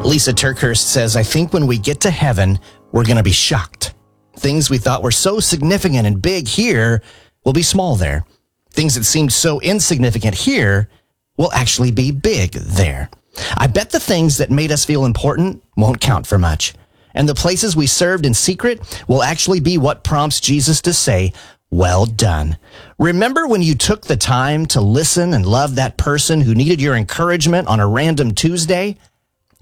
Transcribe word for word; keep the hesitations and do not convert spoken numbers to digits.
Lisa Turkhurst says, I think when we get to heaven, we're going to be shocked. Things we thought were so significant and big here will be small there. Things that seemed so insignificant here will actually be big there. I bet the things that made us feel important won't count for much. And the places we served in secret will actually be what prompts Jesus to say, well done. Remember when you took the time to listen and love that person who needed your encouragement on a random Tuesday?